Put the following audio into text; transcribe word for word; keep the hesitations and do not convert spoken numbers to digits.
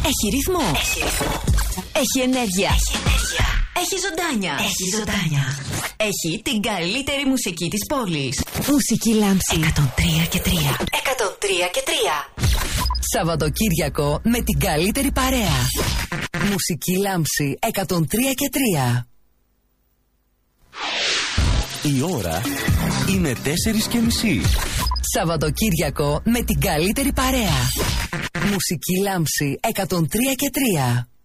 Έχει ρυθμό. Έχει ρυθμό. Έχει ενέργεια. Έχει ενέργεια. Έχει ζωντάνια. Έχει ζωντάνια. Έχει την καλύτερη μουσική της πόλης. Μουσική Λάμψη. εκατόν τρία και τρία. εκατόν τρία και τρία. Σαββατοκύριακο με την καλύτερη παρέα. Μουσική Λάμψη εκατόν τρία και τρία. Η ώρα είναι τέσσερις και μισή. Σαββατοκύριακο με την καλύτερη παρέα. Μουσική Λάμψη εκατόν τρία και τρία.